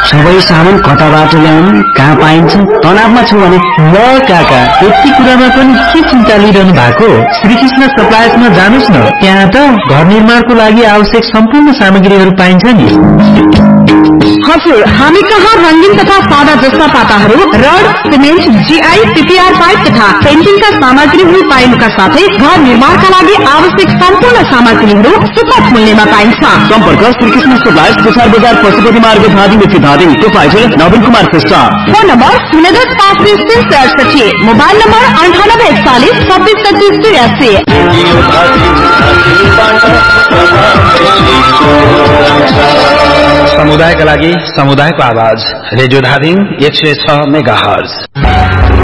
सबै सामान कताबाट ल्याउनु, कहाँ पाइन्छ? तनावमा छु भने ल काका, यति कुरामा पनि के चिन्ता लिइरहनु भएको? श्रीकृष्ण सप्लायर्समा जानुस् न। त्यहाँ त घर निर्माणको लागि आवश्यक सम्पूर्ण सामग्रीहरू पाइन्छ नि। हजुर, हामी कहाँ रंगीन तथा सादा जस्ता पाताहरू, rod, cement, GI, PPR pipe तथा पेन्टिङका सामग्रीहरू पाइनुका साथै घर निर्माणका लागि आवश्यक सम्पूर्ण सामग्रीहरू सुपथ मूल्यमा पाइन्छ। सम्पर्क श्रीकृष्ण सप्लायर्स, प्रसार बजार, पशुपति मार्ग, धादिङ मुख्य धादिङ। प्रोपाइटर नवीन Kumar Shrestha. Phone number 0105368, mobile number 9841262683। समुदायका लागि समुदायको आवाज, रेडियो धादिङ 106 मेगाहर्ज।